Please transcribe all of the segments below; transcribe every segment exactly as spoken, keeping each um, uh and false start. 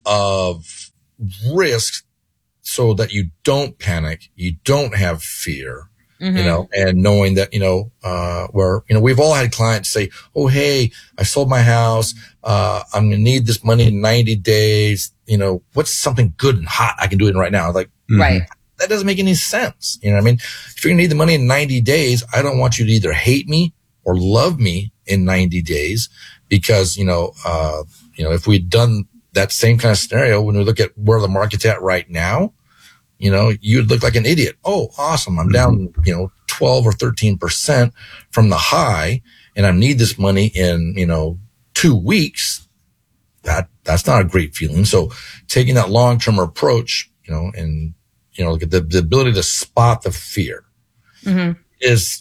of risk so that you don't panic, you don't have fear, mm-hmm. you know, and knowing that, you know, uh, where, you know, we've all had clients say, oh, hey, I sold my house. Uh, I'm going to need this money in ninety days. You know, what's something good and hot I can do it right now? Like, right. That doesn't make any sense. You know what I mean? If you're going to need the money in ninety days, I don't want you to either hate me or love me in ninety days because, you know, uh, you know, if we'd done that same kind of scenario, when we look at where the market's at right now, you know, you'd look like an idiot. Oh, awesome. I'm down, you know, twelve or thirteen percent from the high and I need this money in, you know, two weeks. That, that's not a great feeling. So taking that long-term approach, you know, and, you know, the, the ability to spot the fear mm-hmm. is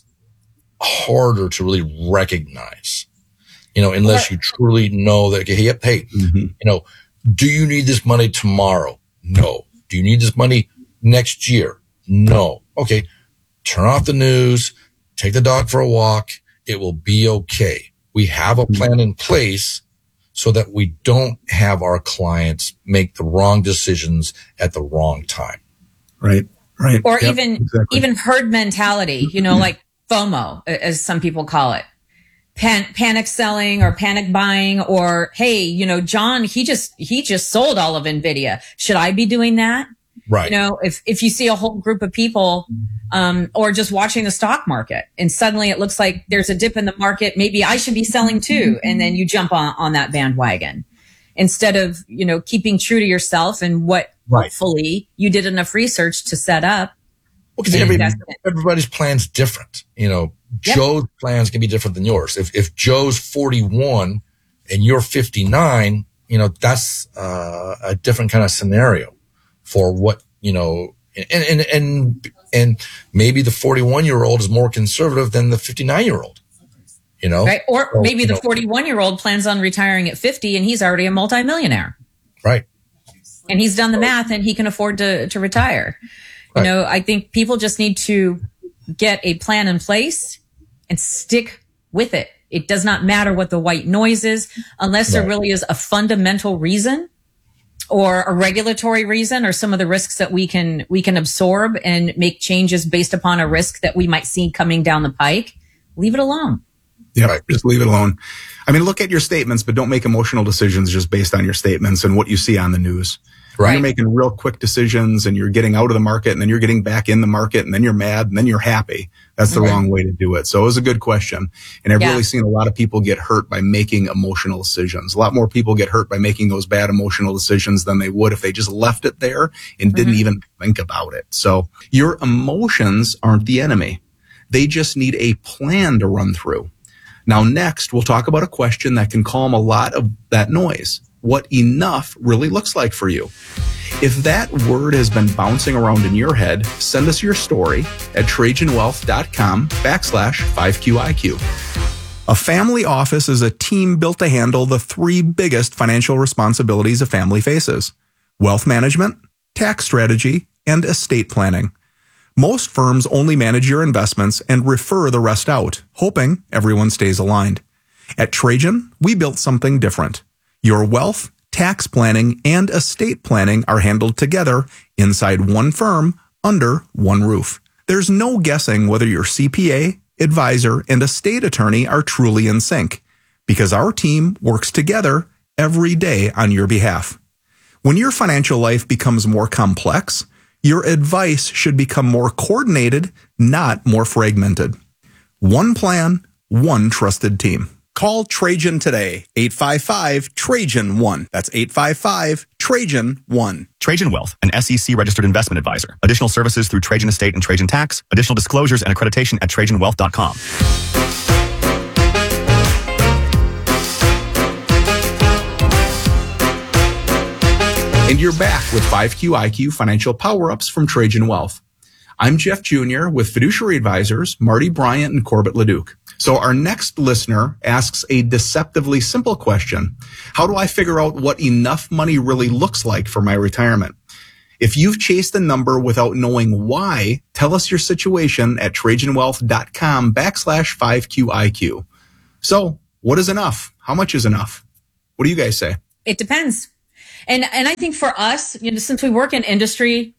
harder to really recognize, you know, unless you truly know that, hey, hey mm-hmm. you know, do you need this money tomorrow? No. Do you need this money next year? No. Okay. Turn off the news, take the dog for a walk. It will be okay. We have a plan in place so that we don't have our clients make the wrong decisions at the wrong time. Right. Right. Or yep, even, exactly. even herd mentality, you know, mm-hmm. like FOMO, as some people call it. Pan- panic selling or panic buying, or, hey, you know, John, he just, he just sold all of NVIDIA. Should I be doing that? Right. You know, if, if you see a whole group of people, um, or just watching the stock market and suddenly it looks like there's a dip in the market, maybe I should be selling too. And then you jump on, on that bandwagon instead of, you know, keeping true to yourself and what right. hopefully you did enough research to set up. Well, because every, everybody's plan's different. You know, yep. Joe's plans can be different than yours. If, if Joe's forty-one and you're fifty-nine, you know, that's, uh, a different kind of scenario for what, you know, and, and, and, and maybe the forty-one year old is more conservative than the fifty-nine year old, you know? Right. Or so, maybe the know, forty-one year old plans on retiring at fifty and he's already a multimillionaire. Right. And he's done the math and he can afford to, to retire. You know, I think people just need to get a plan in place and stick with it. It does not matter what the white noise is, unless there really is a fundamental reason or a regulatory reason or some of the risks that we can, we can absorb and make changes based upon a risk that we might see coming down the pike. Leave it alone. Yeah, right. Just leave it alone. I mean, look at your statements, but don't make emotional decisions just based on your statements and what you see on the news. Right. You're making real quick decisions and you're getting out of the market and then you're getting back in the market and then you're mad and then you're happy. That's the mm-hmm. wrong way to do it. So it was a good question. And I've yeah. really seen a lot of people get hurt by making emotional decisions. A lot more people get hurt by making those bad emotional decisions than they would if they just left it there and mm-hmm. didn't even think about it. So your emotions aren't the enemy. They just need a plan to run through. Now, next, we'll talk about a question that can calm a lot of that noise. What enough really looks like for you. If that word has been bouncing around in your head, send us your story at TrajanWealth.com backslash 5QIQ. A family office is a team built to handle the three biggest financial responsibilities a family faces: wealth management, tax strategy, and estate planning. Most firms only manage your investments and refer the rest out, hoping everyone stays aligned. At Trajan, we built something different. Your wealth, tax planning, and estate planning are handled together inside one firm under one roof. There's no guessing whether your C P A, advisor, and estate attorney are truly in sync, because our team works together every day on your behalf. When your financial life becomes more complex, your advice should become more coordinated, not more fragmented. One plan, one trusted team. Call Trajan today, eight five five, Trajan one. That's eight five five, Trajan one. Trajan Wealth, an S E C-registered investment advisor. Additional services through Trajan Estate and Trajan Tax. Additional disclosures and accreditation at Trajan Wealth dot com. And you're back with five Q I Q Financial Power-Ups from Trajan Wealth. I'm Jeff Junior with Fiduciary Advisors, Marty Bryant and Corbett Leduc. So our next listener asks a deceptively simple question. How do I figure out what enough money really looks like for my retirement? If you've chased a number without knowing why, tell us your situation at TrajanWealth.com backslash 5QIQ. So what is enough? How much is enough? What do you guys say? It depends. And, and I think for us, you know, since we work in industry,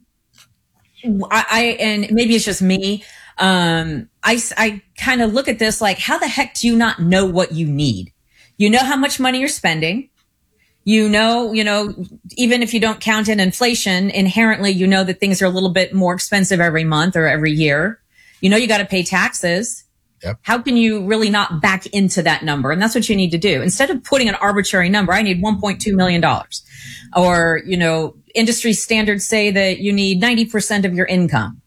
I, I and maybe it's just me, um, I, I kind of look at this like, how the heck do you not know what you need? You know how much money you're spending. You know, you know, even if you don't count in inflation, inherently, you know that things are a little bit more expensive every month or every year. You know, you got to pay taxes. Yep. How can you really not back into that number? And that's what you need to do. Instead of putting an arbitrary number, I need one point two million dollars. Or, you know, industry standards say that you need ninety percent of your income.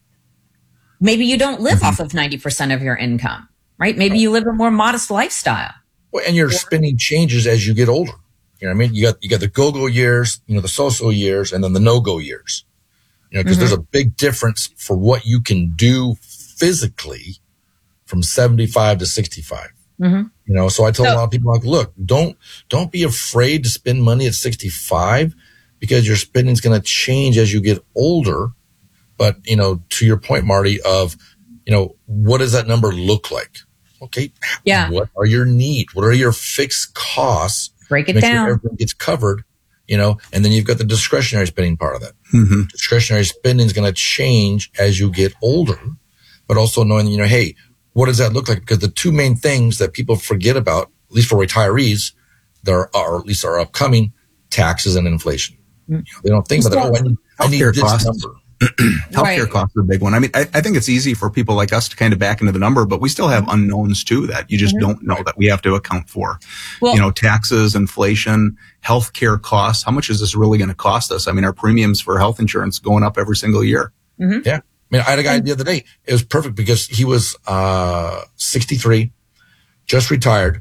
Maybe you don't live mm-hmm. off of ninety percent of your income, right? Maybe you live a more modest lifestyle. Well, and your spending changes as you get older. You know what I mean? You got, you got the go-go years, you know, the so-so years, and then the no-go years. You know, because mm-hmm. there's a big difference for what you can do physically from seventy-five to sixty-five. Mm-hmm. You know, so I tell so, a lot of people, like, look, don't, don't be afraid to spend money at sixty-five because your spending is going to change as you get older. But, you know, to your point, Marty, of, you know, what does that number look like? Okay. Yeah. What are your needs? What are your fixed costs? Break it down. Sure everything gets covered, you know, and then you've got the discretionary spending part of that. Mm-hmm. Discretionary spending is going to change as you get older, but also knowing, you know, hey, what does that look like? Because the two main things that people forget about, at least for retirees, there are, or at least are upcoming, taxes and inflation. Mm-hmm. You know, they don't think about that. Oh, I need, I need this costs. number. Healthcare right. costs are a big one. I mean, I, I think it's easy for people like us to kind of back into the number, but we still have unknowns too that you just mm-hmm. don't know that we have to account for. Well, you know, taxes, inflation, healthcare costs. How much is this really going to cost us? I mean, our premiums for health insurance going up every single year. Mm-hmm. Yeah. I mean, I had a guy the other day. It was perfect because he was uh sixty-three, just retired.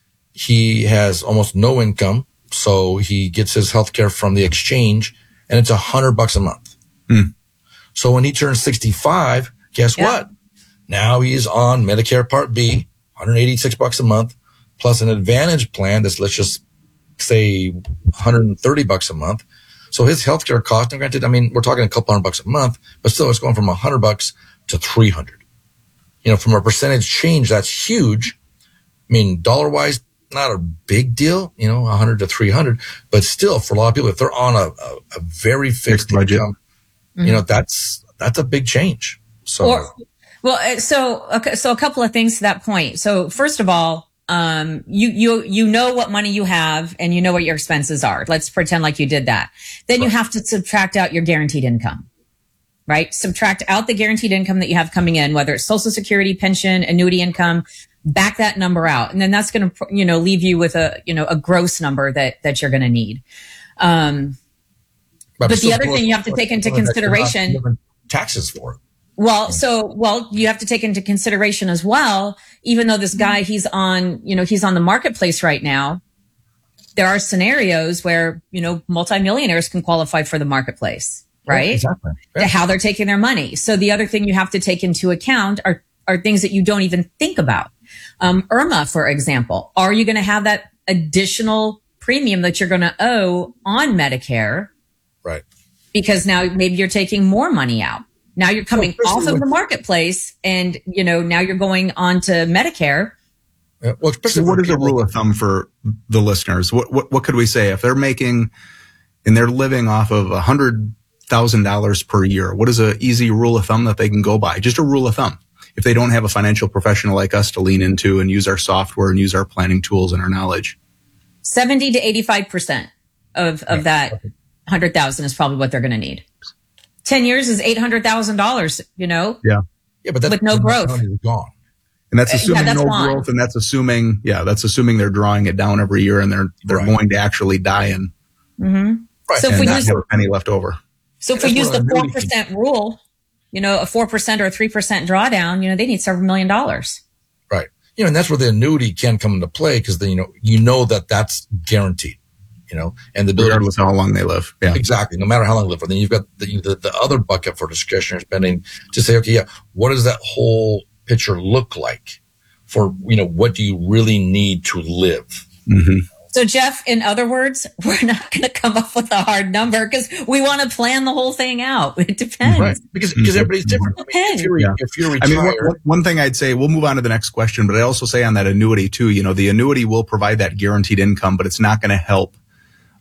He has almost no income, so he gets his healthcare from the exchange, and it's a hundred bucks a month. Mm. So when he turns sixty-five, guess yeah. what? Now he's on Medicare Part B, one hundred eighty-six bucks a month, plus an Advantage plan that's, let's just say, one hundred thirty bucks a month. So his healthcare cost, and granted, I mean, we're talking a couple hundred bucks a month, but still it's going from one hundred bucks to three hundred. You know, from a percentage change, that's huge. I mean, dollar wise, not a big deal, you know, one hundred to three hundred, but still for a lot of people, if they're on a, a, a very fixed budget, income, mm-hmm. you know, that's, that's a big change. So, or, well, so, okay, so a couple of things to that point. So first of all, um, you, you, you know what money you have and you know what your expenses are. Let's pretend like you did that. Then right. you have to subtract out your guaranteed income, right? Subtract out the guaranteed income that you have coming in, whether it's Social Security, pension, annuity income, back that number out. And then that's going to, you know, leave you with a, you know, a gross number that, that you're going to need. Um, but, but the other thing you have to take into consideration, taxes for it. Well, so, well, you have to take into consideration as well, even though this guy, he's on, you know, he's on the marketplace right now. There are scenarios where, you know, multimillionaires can qualify for the marketplace, right? Yeah, exactly. Yeah. To how they're taking their money. So the other thing you have to take into account are, are things that you don't even think about. Um, IRMAA, for example, are you going to have that additional premium that you're going to owe on Medicare? Right. Because now maybe you're taking more money out. Now you're coming well, off of the marketplace and, you know, now you're going on to Medicare. Yeah, well, so what is a rule of thumb for the listeners? What, what, what could we say if they're making and they're living off of a hundred thousand dollars per year? What is an easy rule of thumb that they can go by? Just a rule of thumb. If they don't have a financial professional like us to lean into and use our software and use our planning tools and our knowledge. seventy to eighty-five percent of, of yeah. that hundred thousand is probably what they're going to need. ten years is eight hundred thousand dollars, you know? Yeah. Yeah, but that's with no growth. Gone. And that's assuming yeah, that's no gone. growth. And that's assuming, yeah, that's assuming they're drawing it down every year and they're, they're right. going to actually die and, mm-hmm. right. so and if we not use have a penny left over. So if that's we use the four percent rule, you know, a four percent or a three percent drawdown, you know, they need several million dollars. Right. You know, and that's where the annuity can come into play because then, you know, you know that that's guaranteed. You know, and the regardless of how long they live. Yeah, exactly. No matter how long they live for. Then you've got the, the, the other bucket for discretionary spending to say, okay, yeah, what does that whole picture look like for, you know, what do you really need to live? Mm-hmm. So Jeff, in other words, we're not going to come up with a hard number because we want to plan the whole thing out. It depends. Right. Because, because everybody's different. It depends. I mean, if, you're, yeah. if you're retired. I mean, one, one thing I'd say, we'll move on to the next question, but I also say on that annuity too, you know, the annuity will provide that guaranteed income, but it's not going to help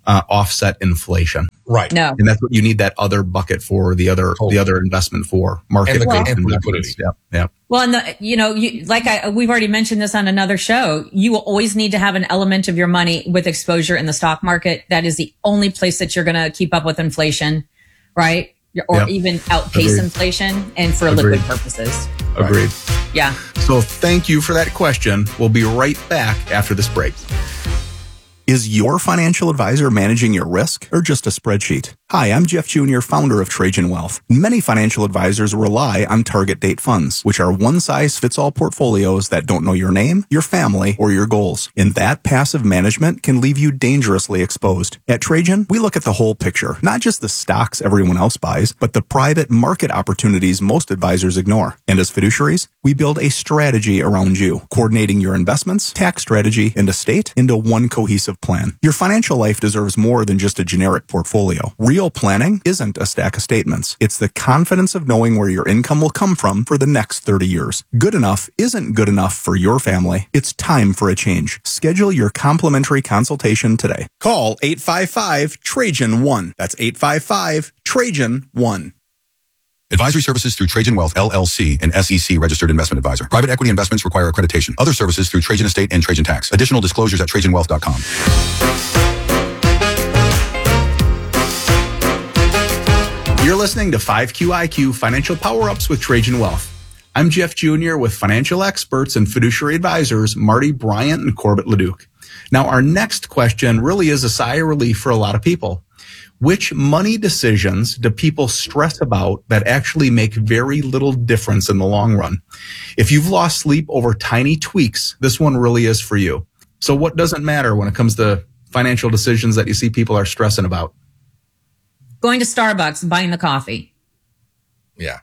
uh, offset inflation. Right. No. And that's what you need that other bucket for, the other totally. the other investment for, market and well, and liquidity. Yeah. Yeah. Well, and the, you know, you, like I, we've already mentioned this on another show, you will always need to have an element of your money with exposure in the stock market. That is the only place that you're going to keep up with inflation, right? Or yep. even outpace Agreed. inflation, and for Agreed. liquid purposes. Agreed. Right. Yeah. So thank you for that question. We'll be right back after this break. Is your financial advisor managing your risk or just a spreadsheet? Hi, I'm Jeff Junior, founder of Trajan Wealth. Many financial advisors rely on target date funds, which are one-size-fits-all portfolios that don't know your name, your family, or your goals. And that passive management can leave you dangerously exposed. At Trajan, we look at the whole picture, not just the stocks everyone else buys, but the private market opportunities most advisors ignore. And as fiduciaries, we build a strategy around you, coordinating your investments, tax strategy, and estate into one cohesive plan. Your financial life deserves more than just a generic portfolio. Real planning isn't a stack of statements. It's the confidence of knowing where your income will come from for the next thirty years. Good enough isn't good enough for your family. It's time for a change. Schedule your complimentary consultation today. Call eight five five Trajan one. That's eight five five Trajan one. Advisory services through Trajan Wealth, L L C, an S E C registered investment advisor. Private equity investments require accreditation. Other services through Trajan Estate and Trajan Tax. Additional disclosures at trajan wealth dot com. You're listening to five Q I Q Financial Power-Ups with Trajan Wealth. I'm Jeff Junior with financial experts and fiduciary advisors Marty Bryant and Corbett Leduc. Now, our next question really is a sigh of relief for a lot of people. Which money decisions do people stress about that actually make very little difference in the long run? If you've lost sleep over tiny tweaks, this one really is for you. So what doesn't matter when it comes to financial decisions that you see people are stressing about? Going to Starbucks, buying the coffee. Yeah.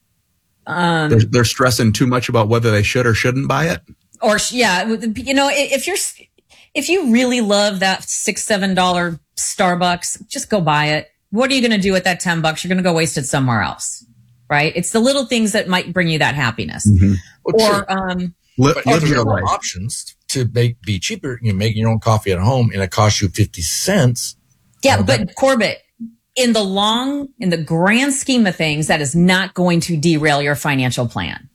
Um, they're, they're stressing too much about whether they should or shouldn't buy it. Or, yeah, you know, if you're, if you really love that six, seven dollar Starbucks, just go buy it. What are you going to do with that ten bucks? You're going to go waste it somewhere else, right? It's the little things that might bring you that happiness. Mm-hmm. Well, or, um, but if you have options to make, be cheaper, you make your own coffee at home and it costs you fifty cents. Yeah. But Corbett, in the long, in the grand scheme of things, that is not going to derail your financial plan.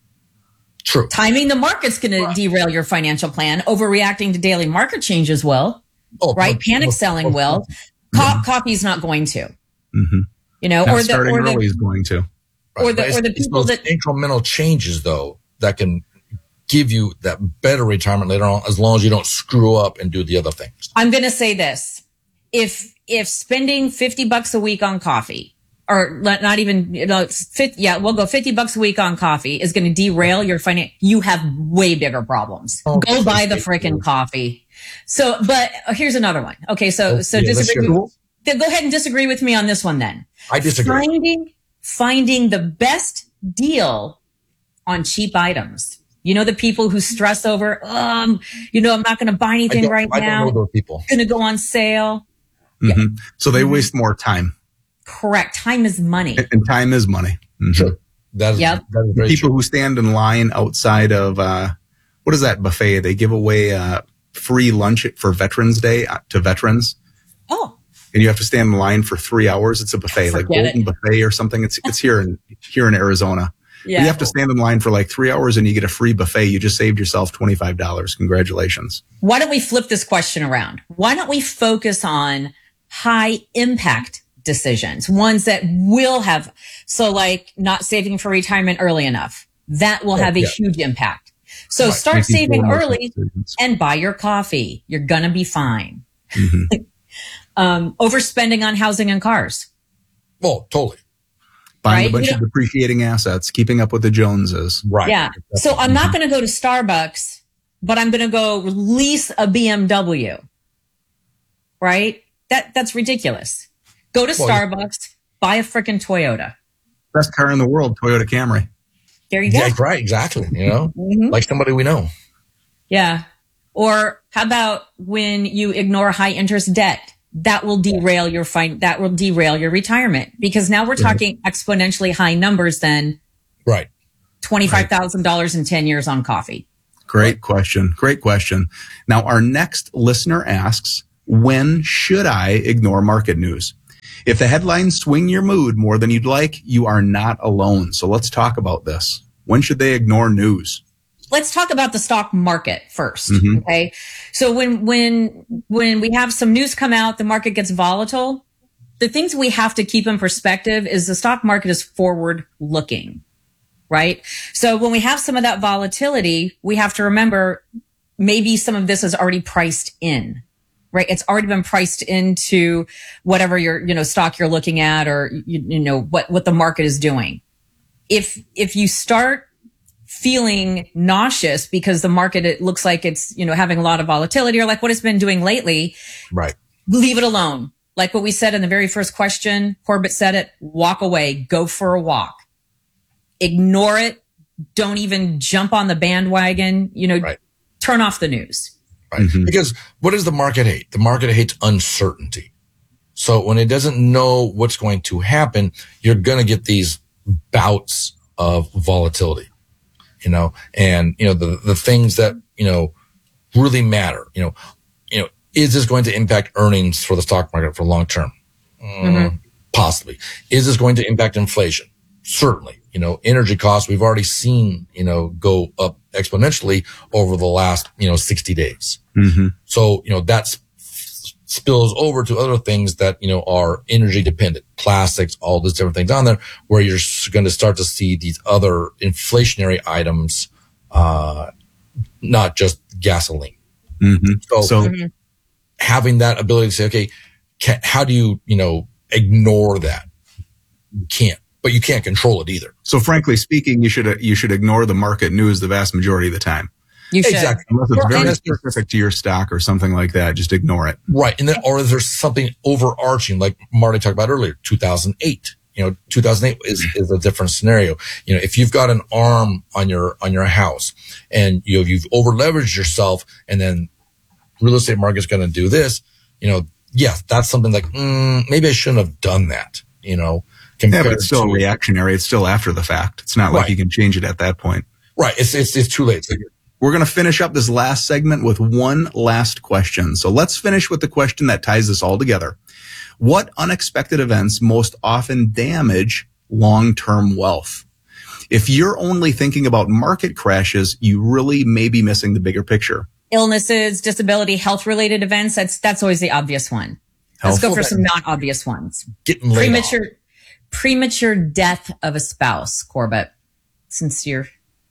True. Timing the market's going to derail your financial plan. Overreacting to daily market changes will, oh, right? Panic selling will. Co- Coffee's not going to. Mm-hmm. You know, now or the starting or the, early is going to. Or the right. or the people that incremental changes though that can give you that better retirement later on, as long as you don't screw up and do the other things. I'm going to say this: if if spending fifty bucks a week on coffee. Or not even, you know, fifty, yeah, we'll go fifty bucks a week on coffee is going to derail your finance. You have way bigger problems. Oh, go buy the frickin' coffee. So, but here's another one. Okay. So, so yeah, disagree. With, go ahead and disagree with me on this one then. I disagree. Finding, finding the best deal on cheap items. You know, the people who stress over, um, you know, I'm not going to buy anything right I now. I don't know those people. Going to go on sale. Mm-hmm. Yeah. So they waste more time. Correct. Time is money. And time is money. Mm-hmm. Sure. That is, yep. that is very People true. who stand in line outside of, uh, what is that buffet? They give away uh, free lunch for Veterans Day to veterans. Oh. And you have to stand in line for three hours. It's a buffet, Forget like Golden it. Buffet or something. It's it's here in here in Arizona. Yeah. You have to stand in line for like three hours and you get a free buffet. You just saved yourself twenty-five dollars. Congratulations. Why don't we flip this question around? Why don't we focus on high impact decisions, ones that will have, so like not saving for retirement early enough, that will have a yeah. huge impact. So right. start Making saving more early decisions. and buy your coffee. You're going to be fine. Mm-hmm. um, overspending on housing and cars. Well, totally. Buying Right? a bunch You of know- depreciating assets, keeping up with the Joneses. Right. Yeah. So I'm not going to go to Starbucks, but I'm going to go lease a B M W. Right? That That's ridiculous. Go to Well, Starbucks, buy a frickin' Toyota. Best car in the world, Toyota Camry. There you go. Yeah, right. Exactly. You know, Mhm. like somebody we know. Yeah. Or how about when you ignore high interest debt? That will derail your fin- that will derail your retirement, because now we're talking exponentially high numbers than Right. twenty-five thousand dollars in ten years on coffee. Great question. Great question. Now, our next listener asks, When should I ignore market news? If the headlines swing your mood more than you'd like, you are not alone. So let's talk about this. When should they ignore news? Let's talk about the stock market first. Mm-hmm. Okay. So when, when, when we have some news come out, the market gets volatile. The things we have to keep in perspective is the stock market is forward looking, right? So when we have some of that volatility, we have to remember maybe some of this is already priced in, right? It's already been priced into whatever your, you know, stock you're looking at, or, you, you know, what, what the market is doing. If, if you start feeling nauseous because the market, it looks like it's, you know, having a lot of volatility, or like what it's been doing lately, right? Leave it alone. Like what we said in the very first question, Corbett said it, walk away, go for a walk, ignore it. Don't even jump on the bandwagon, you know, right. Turn off the news. Right. Mm-hmm. Because what does the market hate? The market hates uncertainty. So when it doesn't know what's going to happen, you're going to get these bouts of volatility, you know, and, you know, the, the things that, you know, really matter, you know, you know, is this going to impact earnings for the stock market for long term? Mm, mm-hmm. Possibly. Is this going to impact inflation? Certainly. You know, energy costs, we've already seen, you know, go up exponentially over the last, you know, sixty days. Mm-hmm. So, you know, that spills over to other things that, you know, are energy dependent, plastics, all these different things on there, where you're going to start to see these other inflationary items, uh, not just gasoline. Mm-hmm. So, so mm-hmm. having that ability to say, okay, can, how do you, you know, ignore that? You can't, but you can't control it either. So frankly speaking, you should, you should ignore the market news the vast majority of the time. You should. Exactly. Unless it's Well, very and- specific to your stock or something like that, just ignore it. Right. And then, or there's something overarching, like Marty talked about earlier, two thousand eight. You know, two thousand eight is, is a different scenario. You know, if you've got an arm on your, on your house and you know, you've over leveraged yourself, and then real estate market's going to do this, you know, yeah, that's something like, mm, maybe I shouldn't have done that, you know. Yeah, but it's still reactionary. It's still after the fact. It's not like Right. you can change it at that point. Right. It's, it's, it's too late. It's like, We're going to finish up this last segment with one last question. So let's finish with the question that ties this all together. What unexpected events most often damage long-term wealth? If you're only thinking about market crashes, you really may be missing the bigger picture. Illnesses, disability, health-related events. That's that's always the obvious one. Let's go for some non-obvious ones. getting laid Premature, off. premature death of a spouse, Corbett. Since you're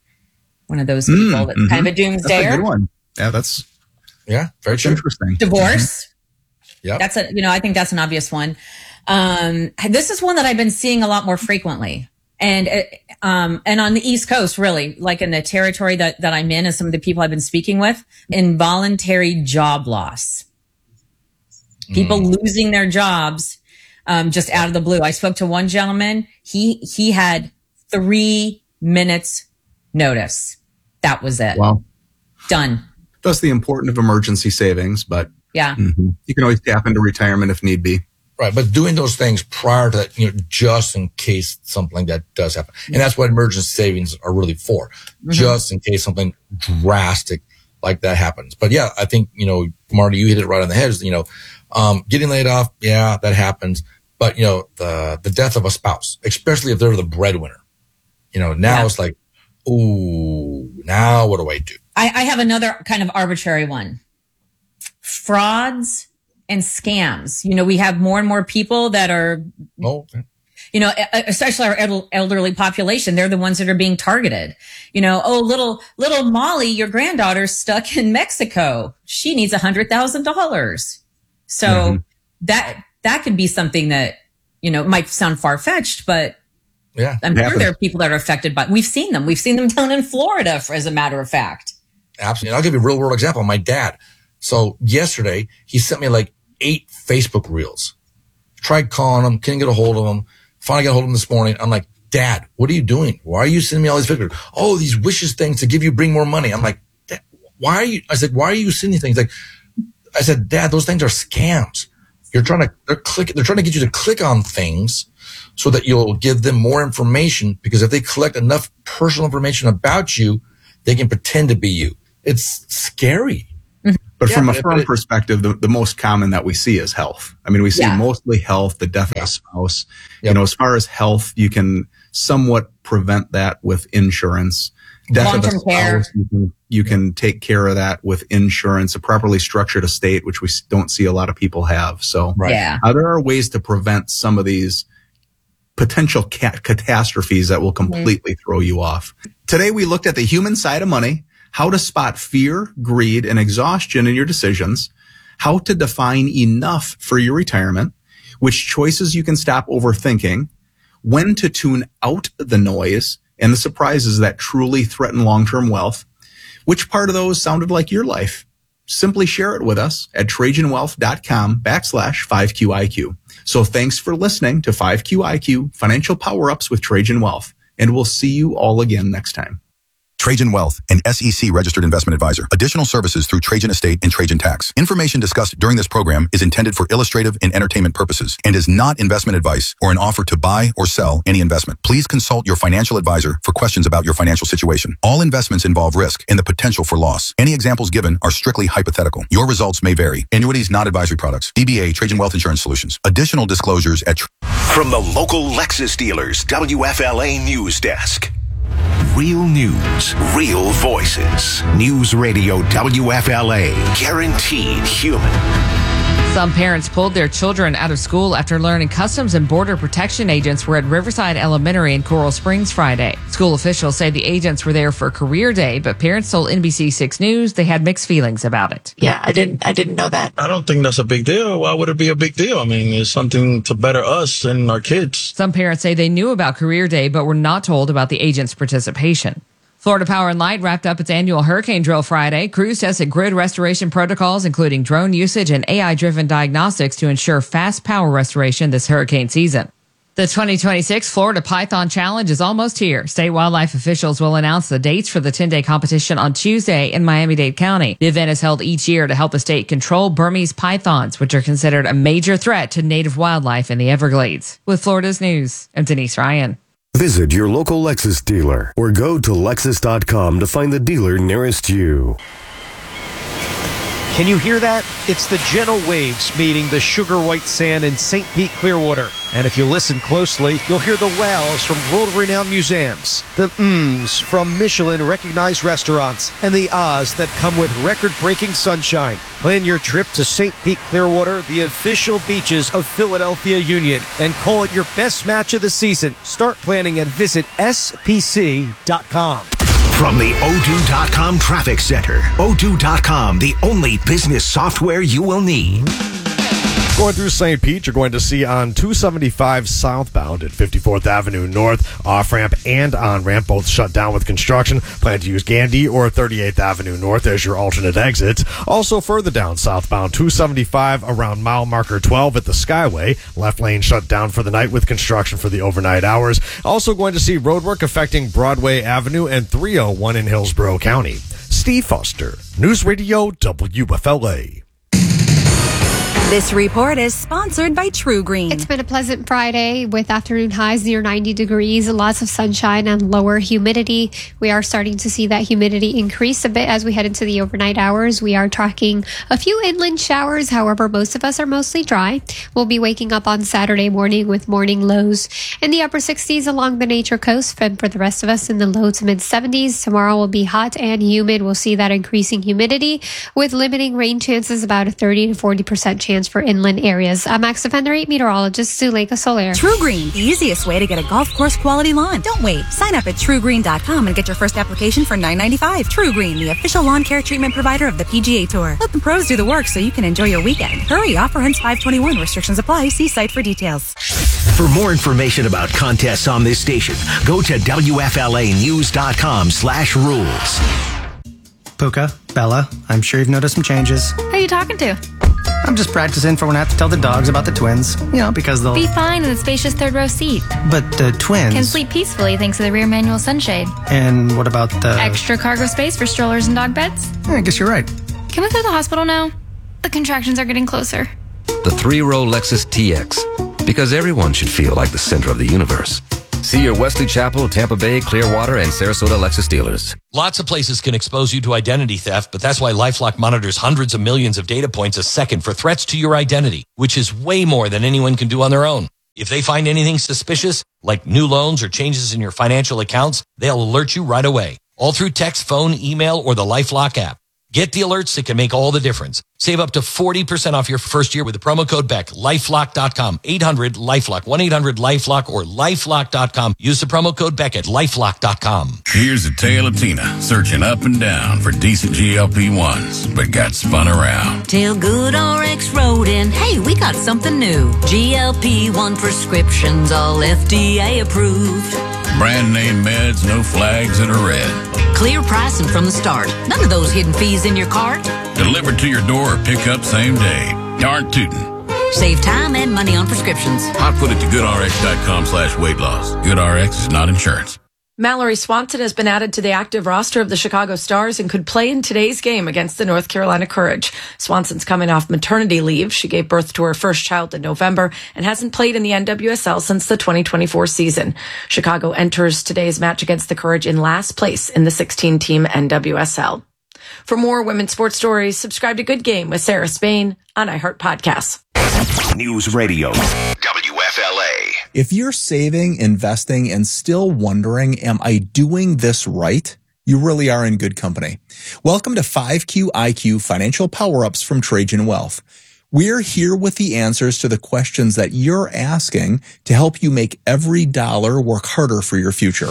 one of those people Mm, that's mhm. kind of a That's a doomsdayer. good one. Yeah, that's, Yeah. Very that's true. interesting. Divorce. Yeah. That's a, you know, I think that's an obvious one. Um, this is one that I've been seeing a lot more frequently. And, uh, um, and on the East Coast, really, like in the territory that, that I'm in and some of the people I've been speaking with, involuntary job loss. People Mm. losing their jobs, um, just out of the blue. I spoke to one gentleman. He, he had three minutes notice. That was it. Wow. Done. That's the importance of emergency savings, but Yeah. mhm. you can always tap into retirement if need be. Right. But doing those things prior to that, you know, just in case something like that does happen. And that's what emergency savings are really for. Mm-hmm. Just in case something drastic like that happens. But yeah, I think, you know, Marty, you hit it right on the head. Is, you know, um, getting laid off. Yeah, that happens. But, you know, the, the death of a spouse, especially if they're the breadwinner, you know, now Yeah. it's like, ooh, now what do I do? I, I have another kind of arbitrary one. Frauds and scams. You know, we have more and more people that are, Oh, you know, e- especially our el- elderly population. They're the ones that are being targeted. You know, oh, little, little Molly, your granddaughter's stuck in Mexico. She needs a hundred thousand dollars. So Mm-hmm. that, that could be something that, you know, might sound far fetched, but yeah. I'm It sure happens. there are people that are affected by, we've seen them. We've seen them down in Florida, for, as a matter of fact. Absolutely. I'll give you a real world example. My dad. So yesterday he sent me like eight Facebook reels. Tried calling him, couldn't get a hold of him. Finally got a hold of him this morning. I'm like, Dad, what are you doing? Why are you sending me all these pictures? Oh, these wishes things to give you, bring more money. I'm like, Dad, why are you, I said, why are you sending these things? Like, I said, Dad, those things are scams. You're trying to, they're click, they're trying to get you to click on things so that you'll give them more information, because if they collect enough personal information about you, they can pretend to be you. It's scary. But Yeah, from a but- firm but it- perspective, the, the most common that we see is health. I mean, we see Yeah. mostly health, the death of a spouse. Yep. You know, as far as health, you can somewhat prevent that with insurance. Death of a Long-term care. spouse, you can, you can take care of that with insurance, a properly structured estate, which we s- don't see a lot of people have. So Right. Yeah. uh, there are ways to prevent some of these potential ca- catastrophes that will completely throw you off. Today, we looked at the human side of money, how to spot fear, greed, and exhaustion in your decisions, how to define enough for your retirement, which choices you can stop overthinking, when to tune out the noise and the surprises that truly threaten long-term wealth. Which part of those sounded like your life? Simply share it with us at TrajanWealth.com backslash 5QIQ. So thanks for listening to five Q I Q Financial Power-Ups with Trajan Wealth, and we'll see you all again next time. Trajan Wealth, an S E C registered investment advisor. Additional services through Trajan Estate and Trajan Tax. Information discussed during this program is intended for illustrative and entertainment purposes and is not investment advice or an offer to buy or sell any investment. Please consult your financial advisor for questions about your financial situation. All investments involve risk and the potential for loss. Any examples given are strictly hypothetical. Your results may vary. Annuities not advisory products. D B A Trajan Wealth Insurance Solutions. Additional disclosures at Tra- From the local Lexus dealers, W F L A News Desk. Real news, real voices. News Radio W F L A. Guaranteed human. Some parents pulled their children out of school after learning Customs and Border Protection agents were at Riverside Elementary in Coral Springs Friday. School officials say the agents were there for career day, but parents told N B C six News they had mixed feelings about it. Yeah, I didn't I didn't know that. I don't think that's a big deal. Why would it be a big deal? I mean, it's something to better us and our kids. Some parents say they knew about career day, but were not told about the agents' participation. Florida Power and Light wrapped up its annual hurricane drill Friday. Crews tested grid restoration protocols, including drone usage and A I-driven diagnostics to ensure fast power restoration this hurricane season. The twenty twenty-six Florida Python Challenge is almost here. State wildlife officials will announce the dates for the ten-day competition on Tuesday in Miami-Dade County. The event is held each year to help the state control Burmese pythons, which are considered a major threat to native wildlife in the Everglades. With Florida's News, I'm Denise Ryan. Visit your local Lexus dealer or go to Lexus dot com to find the dealer nearest you. Can you hear that? It's the gentle waves meeting the sugar white sand in Saint Pete Clearwater. And if you listen closely, you'll hear the wows from world-renowned museums, the mms from Michelin-recognized restaurants, and the ahs that come with record-breaking sunshine. Plan your trip to Saint Pete Clearwater, the official beaches of Philadelphia Union, and call it your best match of the season. Start planning and visit S P C dot com. From the O two dot com Traffic Center. O two dot com, the only business software you will need. Going through Saint Pete, you're going to see on two seventy-five southbound at fifty-fourth Avenue North, off-ramp and on-ramp, both shut down with construction. Plan to use Gandy or thirty-eighth Avenue North as your alternate exits. Also further down southbound two seventy-five around mile marker twelve at the Skyway. Left lane shut down for the night with construction for the overnight hours. Also going to see roadwork affecting Broadway Avenue and three oh one in Hillsborough County. Steve Foster, News Radio W F L A. This report is sponsored by True Green. It's been a pleasant Friday with afternoon highs near ninety degrees, lots of sunshine and lower humidity. We are starting to see that humidity increase a bit as we head into the overnight hours. We are tracking a few inland showers. However, most of us are mostly dry. We'll be waking up on Saturday morning with morning lows in the upper sixties along the Nature Coast, and for the rest of us in the low to mid seventies. Tomorrow will be hot and humid. We'll see that increasing humidity with limiting rain chances, about a thirty to forty percent chance for inland areas. I'm Max Defender eight meteorologist Zuleika Soler. True Green, the easiest way to get a golf course quality lawn. Don't wait. Sign up at true green dot com and get your first application for nine ninety-five. True Green, the official lawn care treatment provider of the P G A Tour. Let the pros do the work so you can enjoy your weekend. Hurry, offer ends five twenty-one. Restrictions apply. See site for details. For more information about contests on this station, go to W F L A news dot com slash rules. Puka, Bella, I'm sure you've noticed some changes. Who are you talking to? I'm just practicing for when I have to tell the dogs about the twins. You know, because they'll... Be fine in the spacious third row seat. But the twins... Can sleep peacefully thanks to the rear manual sunshade. And what about the... Extra cargo space for strollers and dog beds? Yeah, I guess you're right. Can we go to the hospital now? The contractions are getting closer. The three-row Lexus T X. Because everyone should feel like the center of the universe. See your Wesley Chapel, Tampa Bay, Clearwater, and Sarasota Lexus dealers. Lots of places can expose you to identity theft, but that's why LifeLock monitors hundreds of millions of data points a second for threats to your identity, which is way more than anyone can do on their own. If they find anything suspicious, like new loans or changes in your financial accounts, they'll alert you right away, all through text, phone, email, or the LifeLock app. Get the alerts that can make all the difference. Save up to forty percent off your first year with the promo code Beck. LifeLock dot com. eight hundred LifeLock. one eight hundred LifeLock or LifeLock dot com. Use the promo code Beck at LifeLock dot com. Here's a tale of Tina searching up and down for decent G L P ones, but got spun around. Till GoodRx wrote in, hey, we got something new. G L P one prescriptions, all F D A approved. Brand name meds, no flags that are red. Clear pricing from the start. None of those hidden fees in your cart. Delivered to your door or pick up same day. Darn tootin'. Save time and money on prescriptions. Hotfoot it to GoodRx.com slash weight loss. GoodRx is not insurance. Mallory Swanson has been added to the active roster of the Chicago Stars and could play in today's game against the North Carolina Courage. Swanson's coming off maternity leave. She gave birth to her first child in November and hasn't played in the N W S L since the twenty twenty-four season. Chicago enters today's match against the Courage in last place in the sixteen-team N W S L. For more women's sports stories, subscribe to Good Game with Sarah Spain on iHeart Podcasts. News Radio, W F L A. If you're saving, investing, and still wondering, am I doing this right? You really are in good company. Welcome to five Q I Q Financial Power-Ups from Trajan Wealth. We're here with the answers to the questions that you're asking to help you make every dollar work harder for your future.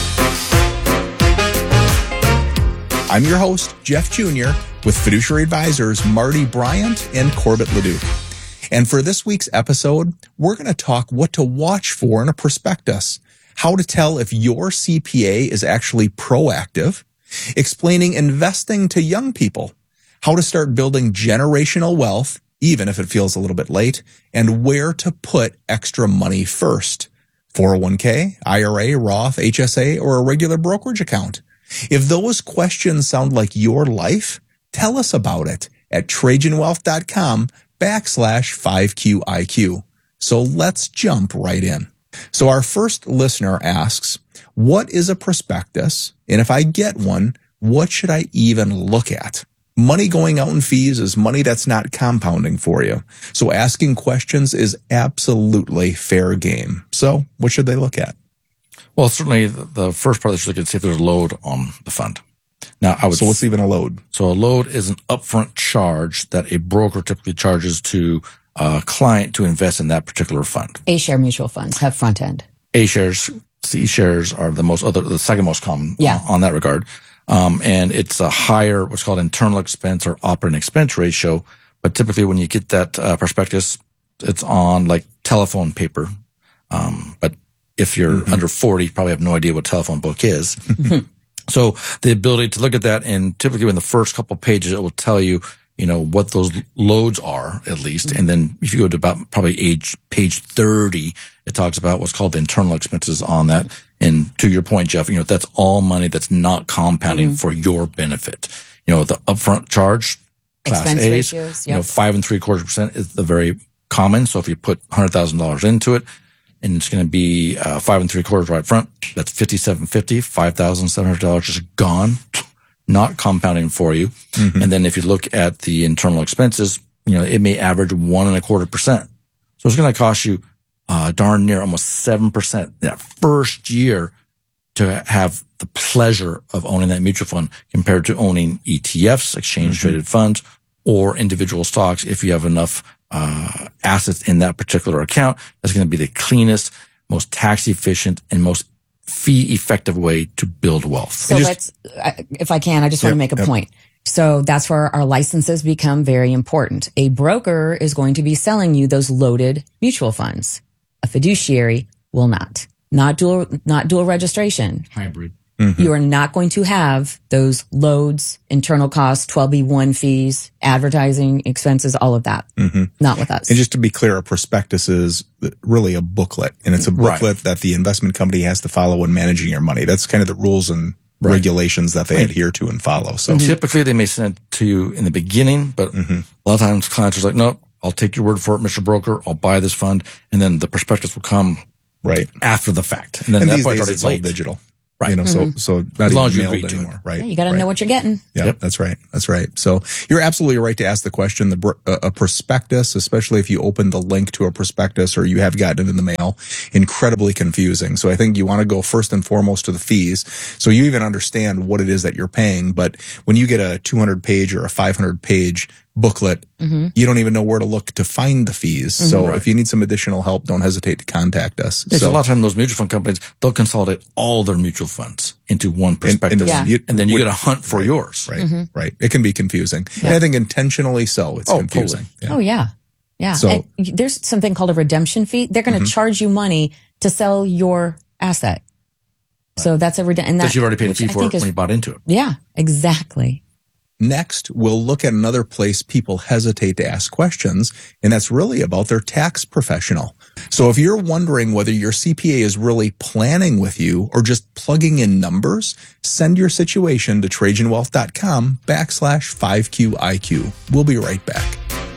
I'm your host, Jeff Junior, with fiduciary advisors Marty Bryant and Corbett Leduc. And for this week's episode, we're going to talk what to watch for in a prospectus, how to tell if your C P A is actually proactive, explaining investing to young people, how to start building generational wealth, even if it feels a little bit late, and where to put extra money first, four oh one k, I R A, Roth, H S A, or a regular brokerage account. If those questions sound like your life, tell us about it at TrajanWealth.com backslash 5QIQ. So let's jump right in. So our first listener asks, what is a prospectus? And if I get one, what should I even look at? Money going out in fees is money that's not compounding for you. So asking questions is absolutely fair game. So what should they look at? Well, certainly the first part they should look at is see if there's a load on the fund. Now, I would. So what's even a load? So a load is an upfront charge that a broker typically charges to a client to invest in that particular fund. A-share mutual funds have front end. A-shares, C-shares are the most other, the second most common yeah. on that regard. Um, and it's a higher, what's called internal expense or operating expense ratio. But typically when you get that uh, prospectus, it's on like telephone paper. Um, but if you're mm-hmm. under forty, you probably have no idea what telephone book is. So the ability to look at that, and typically in the first couple of pages, it will tell you, you know, what those loads are at least. And then if you go to about probably age, page thirty, it talks about what's called the internal expenses on that. And to your point, Jeff, you know, that's all money that's not compounding mm-hmm. for your benefit. You know, the upfront charge, class Expense A's, ratios, you yep. know, five and three quarters percent is the very common. So if you put one hundred thousand dollars into it, and it's going to be uh, five and three quarters right front. That's fifty-seven fifty. Five thousand seven hundred dollars just gone, not compounding for you. Mm-hmm. And then if you look at the internal expenses, you know it may average one and a quarter percent. So it's going to cost you uh, darn near almost seven percent that first year to have the pleasure of owning that mutual fund compared to owning E T Fs, exchange traded mm-hmm. funds, or individual stocks if you have enough uh assets in that particular account. That's going to be the cleanest, most tax efficient, and most fee effective way to build wealth. So just, let's, if I can, I just yep, want to make a yep. point. So that's where our licenses become very important. A broker is going to be selling you those loaded mutual funds. A fiduciary will not. Not dual, not dual registration. Hybrid. Mm-hmm. You are not going to have those loads, internal costs, twelve B one fees, advertising expenses, all of that. Mm-hmm. Not with us. And just to be clear, a prospectus is really a booklet, and it's a booklet right. that the investment company has to follow when managing your money. That's kind of the rules and right. regulations that they right. adhere to and follow. So mm-hmm. typically they may send it to you in the beginning, but mm-hmm. a lot of times clients are like, nope, I'll take your word for it, Mister Broker. I'll buy this fund. And then the prospectus will come Right. After the fact. And then and that these point days already it's all late. digital. Right. You know, Mm-hmm. so, so not as long as even you mailed agree to anymore. it. Right. Yeah, you got to right. know what you're getting. Yeah, Yep. that's right. That's right. So you're absolutely right to ask the question. The a prospectus, especially if you open the link to a prospectus or you have gotten it in the mail, incredibly confusing. So I think you want to go first and foremost to the fees, so you even understand what it is that you're paying. But when you get a two hundred page or a five hundred page booklet, mm-hmm. you don't even know where to look to find the fees. Mm-hmm. So right. if you need some additional help, don't hesitate to contact us. Yeah, so, so a lot of times those mutual fund companies, they'll consolidate all their mutual funds into one prospectus. And, and, yeah. and then you get a hunt for right, yours. Right, mm-hmm. right. It can be confusing. Yeah. And I think intentionally so. It's oh, confusing. Totally. Yeah. Oh, yeah. Yeah. So, and there's something called a redemption fee. They're going to mm-hmm. charge you money to sell your asset. Right. So that's a redemption. Because you've already paid a fee for it when you bought into it. Yeah, exactly. Next, we'll look at another place people hesitate to ask questions, and that's really about their tax professional. So if you're wondering whether your C P A is really planning with you or just plugging in numbers, send your situation to TrajanWealth.com backslash 5QIQ. We'll be right back.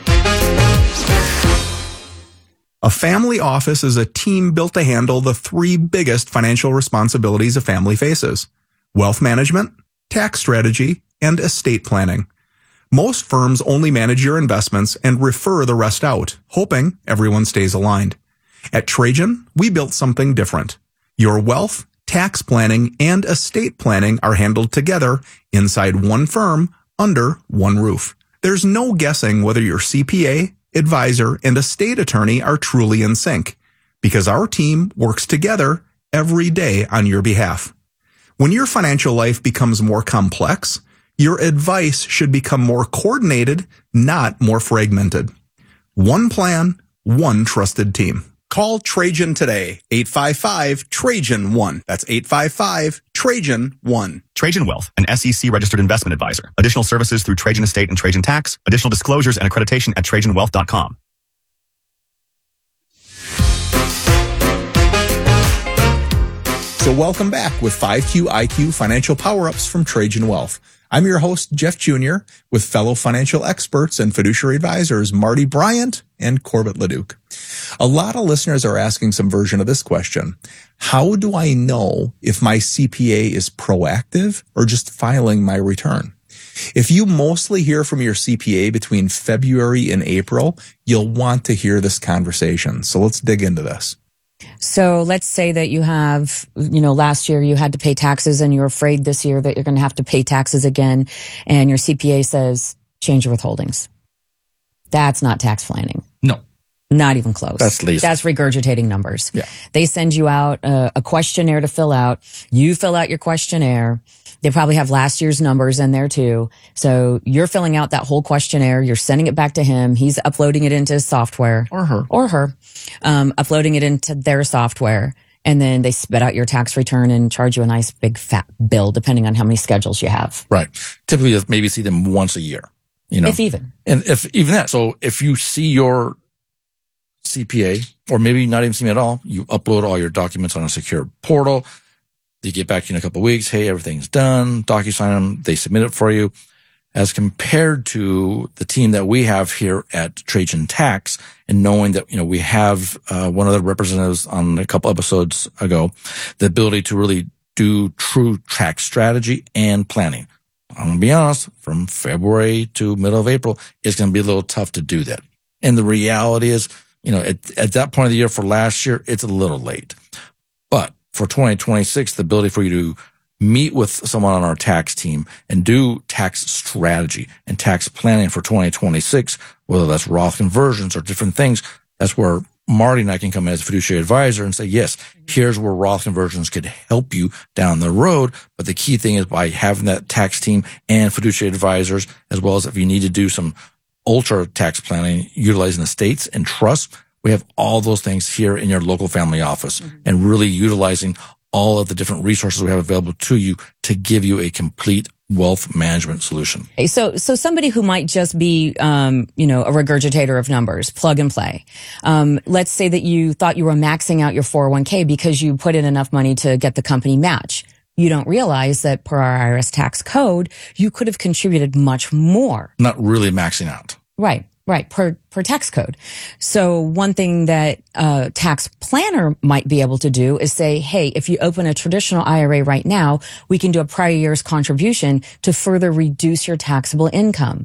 A family office is a team built to handle the three biggest financial responsibilities a family faces: wealth management, tax strategy, and estate planning. Most firms only manage your investments and refer the rest out, hoping everyone stays aligned. At Trajan, we built something different. Your wealth, tax planning, and estate planning are handled together inside one firm under one roof. There's no guessing whether your C P A, advisor, and estate attorney are truly in sync, because our team works together every day on your behalf. When your financial life becomes more complex, your advice should become more coordinated, not more fragmented. One plan, one trusted team. Call Trajan today, eight five five, Trajan one. That's eight five five, Trajan one. Trajan Wealth, an S E C-registered investment advisor. Additional services through Trajan Estate and Trajan Tax. Additional disclosures and accreditation at Trajan Wealth dot com. So welcome back with five Q I Q Financial Power-Ups from Trajan Wealth. I'm your host, Jeff Junior, with fellow financial experts and fiduciary advisors Marty Bryant and Corbett Leduc. A lot of listeners are asking some version of this question. How do I know if my C P A is proactive or just filing my return? If you mostly hear from your C P A between February and April, you'll want to hear this conversation. So let's dig into this. So let's say that you have, you know, last year you had to pay taxes and you're afraid this year that you're going to have to pay taxes again, and your C P A says change your withholdings. That's not tax planning. No. Not even close. That's lazy. That's regurgitating numbers. Yeah. They send you out a, a questionnaire to fill out. You fill out your questionnaire. They probably have last year's numbers in there too. So you're filling out that whole questionnaire. You're sending it back to him. He's uploading it into his software. Or her. Or her. Um, uploading it into their software. And then they spit out your tax return and charge you a nice big fat bill, depending on how many schedules you have. Right. Typically, maybe see them once a year. You know, if even. And if even that. So if you see your C P A, or maybe not even see me at all, you upload all your documents on a secure portal. They get back to you in a couple of weeks. Hey, everything's done. DocuSign them. They submit it for you. As compared to the team that we have here at Trajan Tax, and knowing that, you know, we have uh, one of the representatives on a couple episodes ago, the ability to really do true tax strategy and planning. I'm going to be honest, from February to middle of April, it's going to be a little tough to do that. And the reality is, you know, at, at that point of the year for last year, it's a little late. But for twenty twenty-six, the ability for you to meet with someone on our tax team and do tax strategy and tax planning for twenty twenty-six, whether that's Roth conversions or different things, that's where Marty and I can come in as a fiduciary advisor and say, yes, here's where Roth conversions could help you down the road. But the key thing is by having that tax team and fiduciary advisors, as well as if you need to do some ultra tax planning, utilizing estates and trusts, we have all those things here in your local family office, mm-hmm. and really utilizing all of the different resources we have available to you to give you a complete wealth management solution. So, so somebody who might just be, um, you know, a regurgitator of numbers, plug and play. Um, let's say that you thought you were maxing out your four oh one k because you put in enough money to get the company match. You don't realize that per our I R S tax code, you could have contributed much more. Not really maxing out. Right. Right, per, per tax code. So one thing that a tax planner might be able to do is say, hey, if you open a traditional I R A right now, we can do a prior year's contribution to further reduce your taxable income.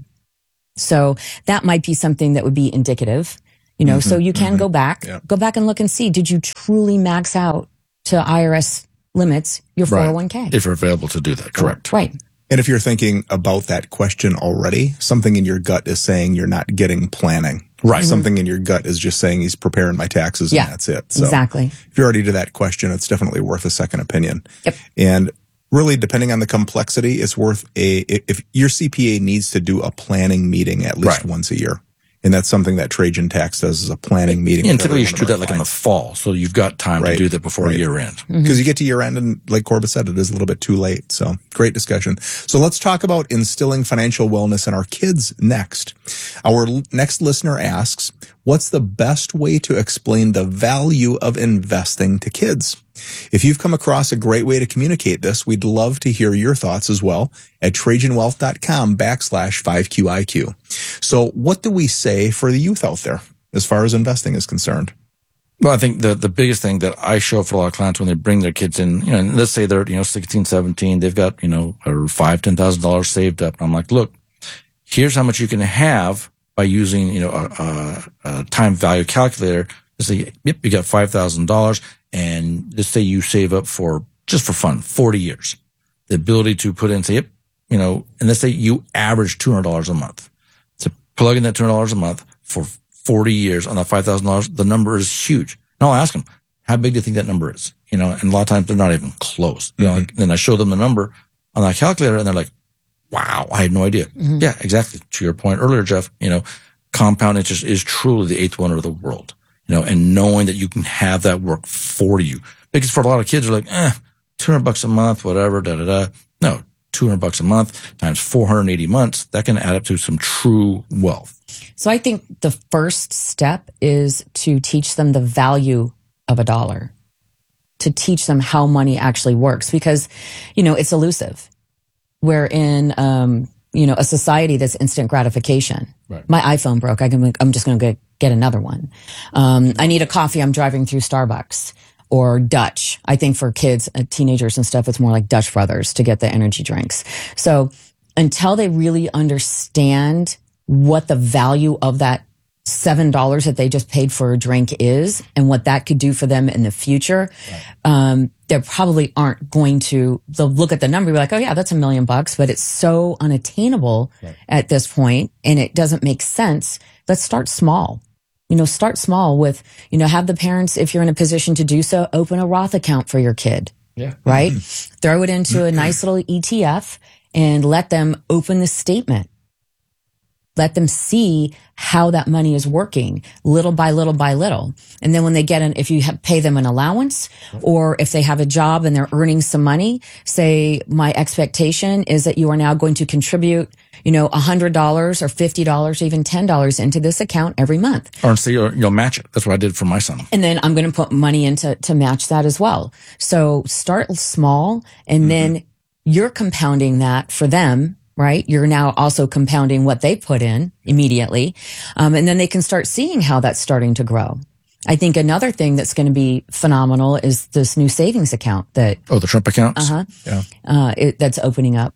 So that might be something that would be indicative, you know, mm-hmm, so you can mm-hmm. go back, yeah. go back and look and see, did you truly max out to I R S limits your four oh one k? Right. If you're available to do that, correct. Right. And if you're thinking about that question already, something in your gut is saying you're not getting planning. Right. Mm-hmm. Something in your gut is just saying he's preparing my taxes yeah, and that's it. So exactly. If you're already to that question, it's definitely worth a second opinion. Yep. And really, depending on the complexity, it's worth a, if your C P A needs to do a planning meeting at least right. once a year. And that's something that Trajan Tax does is a planning meeting. Yeah, and typically you should do that like in the fall. So you've got time right. to do that before right. year end. Because mm-hmm. you get to year end and like Corbett said, it is a little bit too late. So great discussion. So let's talk about instilling financial wellness in our kids next. Our l- next listener asks, what's the best way to explain the value of investing to kids? If you've come across a great way to communicate this, we'd love to hear your thoughts as well at TrajanWealth.com backslash 5QIQ. So what do we say for the youth out there as far as investing is concerned? Well, I think the, the biggest thing that I show for a lot of clients when they bring their kids in, you know, and let's say they're, you know, sixteen, seventeen, they've got, you know, five, ten thousand dollars saved up. I'm like, look, here's how much you can have by using, you know, a, a, a time value calculator to say, yep, you got five thousand dollars. And let's say you save up for, just for fun, forty years. The ability to put in, say, yep, you know, and let's say you average two hundred dollars a month. So plug in that two hundred dollars a month for forty years on that five thousand dollars, the number is huge. And I'll ask them, how big do you think that number is? You know, and a lot of times they're not even close. You mm-hmm. know, then I show them the number on that calculator and they're like, wow, I had no idea. Mm-hmm. Yeah, exactly. To your point earlier, Jeff, you know, compound interest is truly the eighth wonder of the world. You know, and knowing that you can have that work for you. Because for a lot of kids, they're like, eh, two hundred bucks a month, whatever, da, da, da. No, two hundred bucks a month times four hundred eighty months, that can add up to some true wealth. So I think the first step is to teach them the value of a dollar, to teach them how money actually works, because, you know, it's elusive. We're in, um, you know, a society that's instant gratification. Right. My iPhone broke. I can, I'm just going to get, get another one. Um, I need a coffee. I'm driving through Starbucks or Dutch. I think for kids, uh, teenagers and stuff, it's more like Dutch Brothers to get the energy drinks. So until they really understand what the value of that seven dollars that they just paid for a drink is and what that could do for them in the future, right. um, they probably aren't going to, they'll look at the number and be like, oh yeah, that's a million bucks, but it's so unattainable right. at this point and it doesn't make sense. Let's start small. You know, start small with, you know, have the parents, if you're in a position to do so, open a Roth account for your kid. Yeah. Right? Mm-hmm. Throw it into a nice little E T F and let them open the statement. Let them see how that money is working little by little by little. And then when they get an, if you have, pay them an allowance or if they have a job and they're earning some money, say my expectation is that you are now going to contribute, you know, a hundred dollars or fifty dollars, even ten dollars into this account every month. Or so you'll, you'll match it. That's what I did for my son. And then I'm going to put money into, to match that as well. So start small and mm-hmm. then you're compounding that for them. Right? You're now also compounding what they put in immediately. Um, and then they can start seeing how that's starting to grow. I think another thing that's going to be phenomenal is this new savings account that. Oh, the Trump accounts? Uh-huh. Yeah. Uh, it, that's opening up.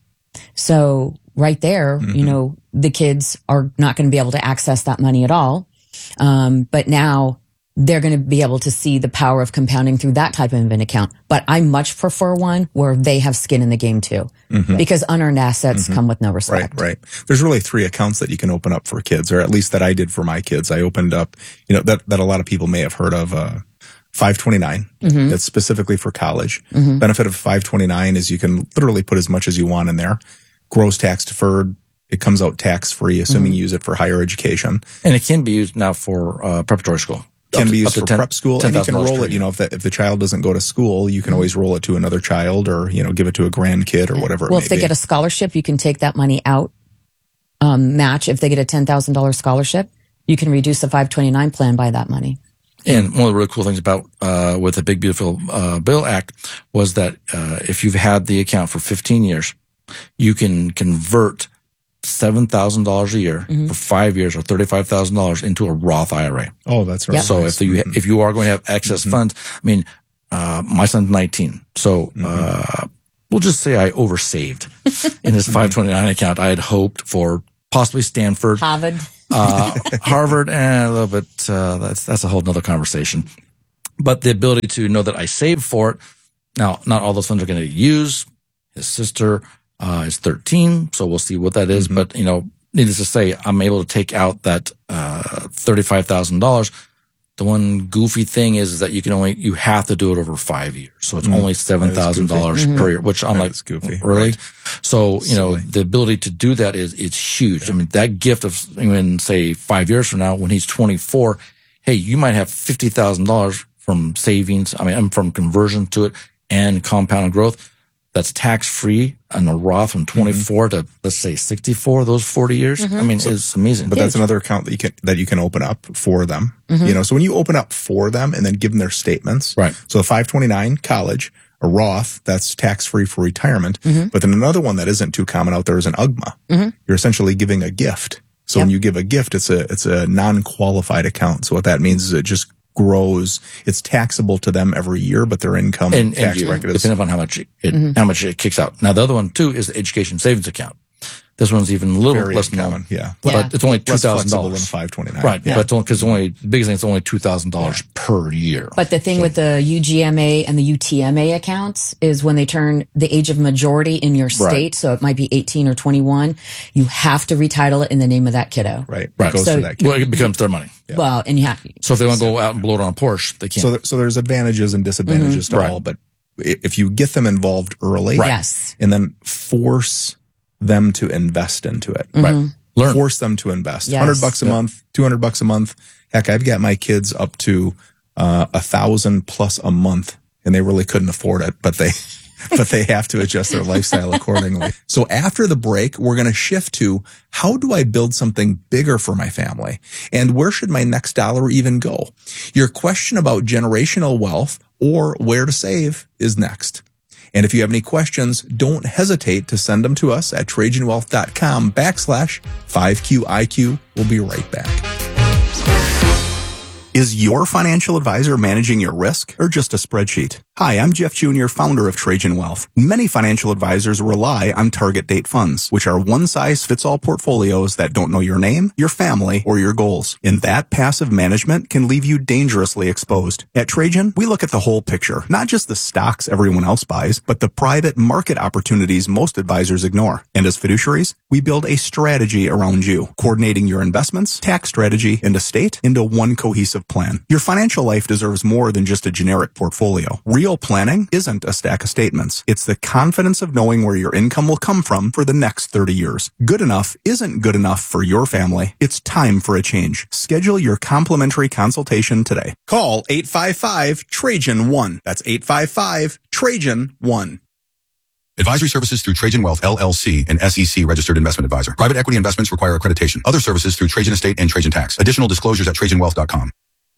So right there, mm-hmm. you know, the kids are not going to be able to access that money at all. Um, but now they're going to be able to see the power of compounding through that type of an account. But I much prefer one where they have skin in the game too, mm-hmm. because unearned assets mm-hmm. come with no respect. Right, right. There's really three accounts that you can open up for kids, or at least that I did for my kids. I opened up, you know, that, that a lot of people may have heard of, uh, five twenty-nine. Mm-hmm. That's specifically for college. Mm-hmm. Benefit of five twenty-nine is you can literally put as much as you want in there. Gross tax deferred. It comes out tax free, assuming mm-hmm. you use it for higher education. And it can be used now for, uh, preparatory school. Can be used for ten, prep school, and you can roll it. You know, if the, if the child doesn't go to school, you can always roll it to another child, or you know, give it to a grandkid or whatever. Well, it may if they be. get a scholarship, you can take that money out. Um, match if they get a ten thousand dollar scholarship, you can reduce the five twenty nine plan by that money. And one of the really cool things about uh with the Big Beautiful uh, Bill Act was that uh if you've had the account for fifteen years, you can convert seven thousand dollars a year mm-hmm. for five years or thirty-five thousand dollars into a Roth I R A. Oh, that's right. Yep. So if you, if you are going to have excess mm-hmm. funds, I mean, uh, my son's nineteen. So, mm-hmm. uh, we'll just say I oversaved in his five twenty-nine account. I had hoped for possibly Stanford, Harvard, uh, Harvard, and a little bit, uh, that's, that's a whole nother conversation. But the ability to know that I saved for it. Now, not all those funds are going to use. His sister, uh, is thirteen. So we'll see what that is. Mm-hmm. But, you know, needless to say, I'm able to take out that, uh, thirty-five thousand dollars. The one goofy thing is, is that you can only, you have to do it over five years. So it's mm-hmm. only seven thousand dollars mm-hmm. per year, which I'm that like, goofy. Really? Right. So, you know, Silly. The ability to do that is, it's huge. Yeah. I mean, that gift of, even say five years from now, when he's twenty-four, hey, you might have fifty thousand dollars from savings. I mean, I'm from conversion to it and compound growth. That's tax free on a Roth from twenty-four mm-hmm. to, let's say, sixty-four, those forty years. Mm-hmm. I mean, so, it's amazing. But that's another account that you can, that you can open up for them. Mm-hmm. You know, so when you open up for them and then give them their statements. Right. So the five twenty-nine college, a Roth, that's tax free for retirement. Mm-hmm. But then another one that isn't too common out there is an U G M A. Mm-hmm. You're essentially giving a gift. So yep. when you give a gift, it's a, it's a non-qualified account. So what that means is it just grows. It's taxable to them every year, but their income and, tax and you, record is depending upon how much it, mm-hmm. how much it kicks out. Now the other one too is the education savings account. This one's even a little Very less common, yeah. But yeah. it's only two thousand dollars than five twenty-nine. Right, yeah. but it's only because only the biggest thing is only two thousand dollars per year. But the thing so, with the U G M A and the U T M A accounts is when they turn the age of majority in your state, right. so it might be eighteen or twenty-one, you have to retitle it in the name of that kiddo. Right, right. It goes so, to that kiddo. Well, it becomes their money. Yeah. Well, and you have so if they want to go out and blow it on a Porsche, they can't. So, there, so there's advantages and disadvantages mm-hmm. to right. all, but if you get them involved early, right. yes, and then force them to invest into it, mm-hmm. right. Learn. Force them to invest. Yes. one hundred bucks a yeah. month, two hundred bucks a month. Heck, I've got my kids up to uh, a thousand plus a month, and they really couldn't afford it, but they, but they have to adjust their lifestyle accordingly. So after the break, we're going to shift to how do I build something bigger for my family, and where should my next dollar even go? Your question about generational wealth or where to save is next. And if you have any questions, don't hesitate to send them to us at TrajanWealth.com backslash 5QIQ. We'll be right back. Is your financial advisor managing your risk or just a spreadsheet? Hi, I'm Jeff Junior, founder of Trajan Wealth. Many financial advisors rely on target date funds, which are one-size-fits-all portfolios that don't know your name, your family, or your goals. And that passive management can leave you dangerously exposed. At Trajan, we look at the whole picture, not just the stocks everyone else buys, but the private market opportunities most advisors ignore. And as fiduciaries, we build a strategy around you, coordinating your investments, tax strategy, and estate into one cohesive plan. Your financial life deserves more than just a generic portfolio. Real planning isn't a stack of statements. It's the confidence of knowing where your income will come from for the next thirty years. Good enough isn't good enough for your family. It's time for a change. Schedule your complimentary consultation today. Call eight five five Trajan one. That's eight five five Trajan one. Advisory services through Trajan Wealth, L L C, an S E C registered investment advisor. Private equity investments require accreditation. Other services through Trajan Estate and Trajan Tax. Additional disclosures at Trajan Wealth dot com.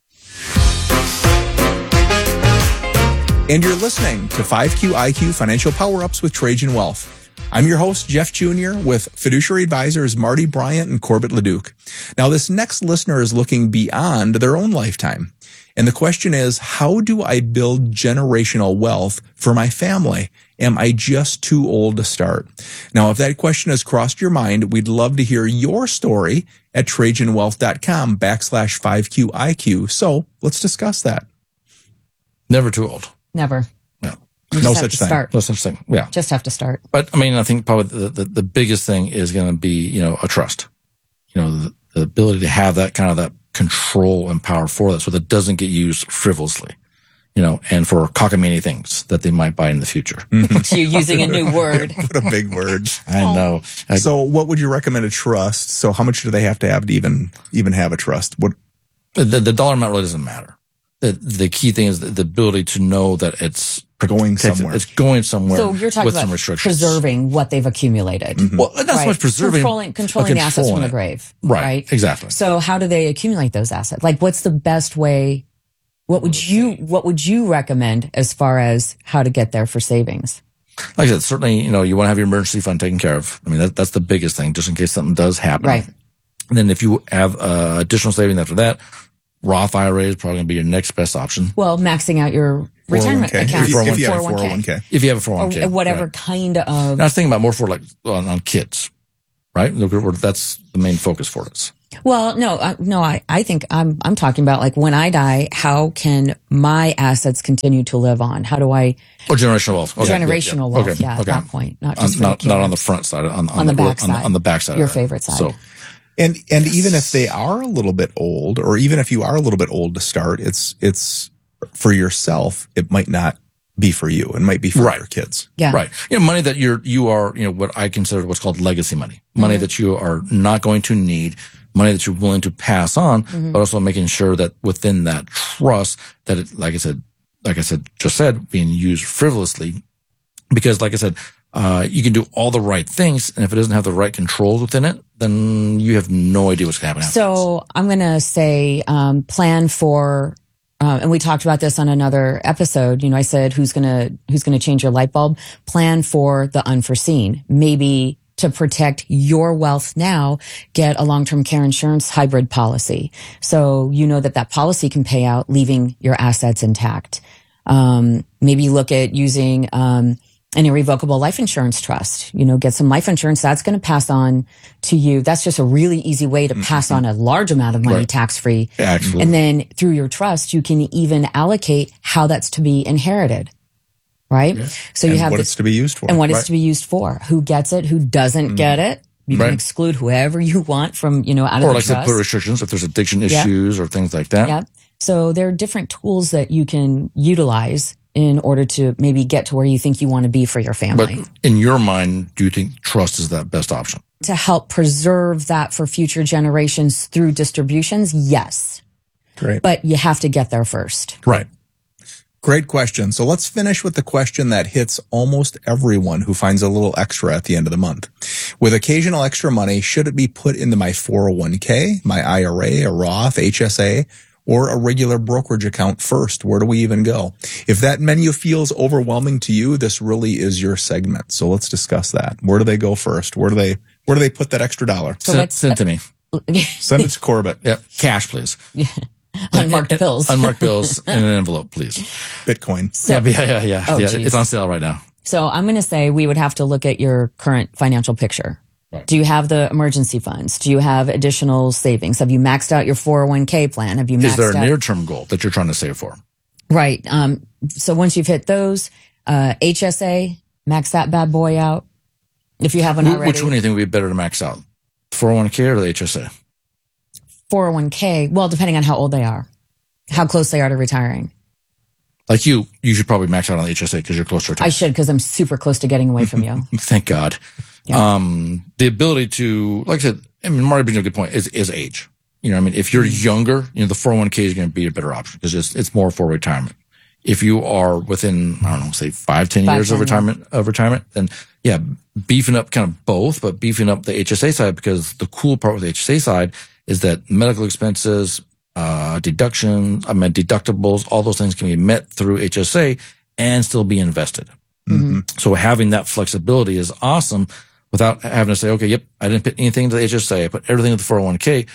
And you're listening to five Q I Q Financial Power-Ups with Trajan Wealth. I'm your host, Jeff Junior, with fiduciary advisors Marty Bryant and Corbett Leduc. Now, this next listener is looking beyond their own lifetime. And the question is, how do I build generational wealth for my family? Am I just too old to start? Now, if that question has crossed your mind, we'd love to hear your story at TrajanWealth.com backslash 5QIQ. So let's discuss that. Never too old. Never. No. No such thing. Start. No such thing. Yeah. Just have to start. But I mean, I think probably the, the, the biggest thing is going to be, you know, a trust, you know, the, the ability to have that kind of that control and power for that so that it doesn't get used frivolously, you know, and for cockamamie things that they might buy in the future. Mm-hmm. You're using a new word. What a big word. I know. I, so what would you recommend a trust? So how much do they have to have to even, even have a trust? What? The, the dollar amount really doesn't matter. The, the key thing is the, the ability to know that it's going somewhere. It's going somewhere. So you're talking with about some restrictions. preserving what they've accumulated. Mm-hmm. Well, not right? so much preserving, controlling, controlling the assets from the grave. Right, right. Exactly. So how do they accumulate those assets? Like, what's the best way? What would you What would you recommend as far as how to get there for savings? Like I said, certainly, you know, you want to have your emergency fund taken care of. I mean, that, that's the biggest thing, just in case something does happen. Right. And then if you have uh, additional savings after that, Roth I R A is probably going to be your next best option. Well, maxing out your retirement account. If you, if you have a four oh one k. If you have a four oh one k. Or whatever right. kind of. Now, I was thinking about more for like on, on kids, right? That's the main focus for us. Well, no, uh, no, I, I think I'm, I'm talking about like when I die, how can my assets continue to live on? How do I? Oh, generational wealth. Okay. Generational yeah, yeah. wealth. Okay. Yeah, okay. at that point. Not just on, not, not on the front side, on, on, on the, the back on, side. on the back side. Your of favorite side. So, and, and even if they are a little bit old, or even if you are a little bit old to start, it's, it's for yourself. It might not be for you. It might be for right. your kids. Yeah. Right. You know, money that you're, you are, you know, what I consider what's called legacy money. Money mm-hmm. that you are not going to need, money that you're willing to pass on, mm-hmm. but also making sure that within that trust that it, like I said, like I said, just said, being used frivolously. Because like I said, uh, you can do all the right things. And if it doesn't have the right controls within it, then you have no idea what's going to happen. So I'm going to say, um, plan for, Uh, and we talked about this on another episode. You know, I said, who's going to, who's going to change your light bulb? Plan for the unforeseen. Maybe to protect your wealth now, get a long-term care insurance hybrid policy. So you know that that policy can pay out, leaving your assets intact. Um, maybe look at using, um, an irrevocable life insurance trust. You know, get some life insurance that's going to pass on to you. That's just a really easy way to pass on a large amount of money right. tax free. Yeah, absolutely. And then through your trust, you can even allocate how that's to be inherited. Right? Yeah. So you and have what the, it's to be used for. and what right. it's to be used for. Who gets it? Who doesn't mm. get it? You right. can exclude whoever you want from, you know, out of or the like trust. Or like put restrictions if there's addiction yep. issues or things like that. Yep. So there are different tools that you can utilize in order to maybe get to where you think you want to be for your family. But in your mind, do you think trust is that best option? To help preserve that for future generations through distributions, yes. Great. But you have to get there first. Right. Great question. So let's finish with the question that hits almost everyone who finds a little extra at the end of the month. With occasional extra money, should it be put into my four oh one k, my I R A, a Roth, H S A, or a regular brokerage account first? Where do we even go? If that menu feels overwhelming to you, this really is your segment. So let's discuss that. Where do they go first? Where do they, where do they put that extra dollar? So send, send it to me. Send it to Corbett. Yeah. Cash, please. Yeah. Unmarked bills. Unmarked bills in an envelope, please. Bitcoin. So, yeah, yeah, yeah. Oh, yeah geez. It's on sale right now. So I'm going to say we would have to look at your current financial picture. Right. Do you have the emergency funds? Do you have additional savings? Have you maxed out your four oh one k plan? Have you maxed Is there a out- near-term goal that you're trying to save for? Right. Um, so once you've hit those, uh, H S A, max that bad boy out. If you haven't Wh- already. Which one do you think would be better to max out? four oh one k or the H S A? four oh one k. Well, depending on how old they are, how close they are to retiring. Like you, you should probably max out on the H S A because you're close to retirement. I should, because I'm super close to getting away from you. Thank God. Yeah. Um, the ability to, like I said, I mean, Marty brings up a good point, is, is age. You know, I mean, if you're younger, you know, the four oh one k is going to be a better option because it's, it's more for retirement. If you are within, I don't know, say five, ten Five, years ten, of retirement, of retirement, then yeah, beefing up kind of both, but beefing up the H S A side, because the cool part with the H S A side is that medical expenses, uh, deductions, I mean, deductibles, all those things can be met through H S A and still be invested. Mm-hmm. So having that flexibility is awesome without having to say, okay, yep, I didn't put anything to the H S A. I put everything to the four oh one k.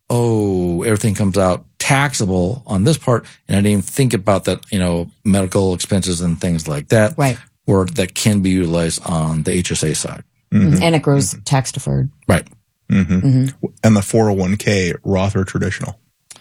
Oh, everything comes out taxable on this part. And I didn't even think about that, you know, medical expenses and things like that. Right. Or that can be utilized on the H S A side. Mm-hmm. And it grows mm-hmm. tax deferred. Right. Mm-hmm. Mm-hmm. And the four oh one k, Roth or traditional?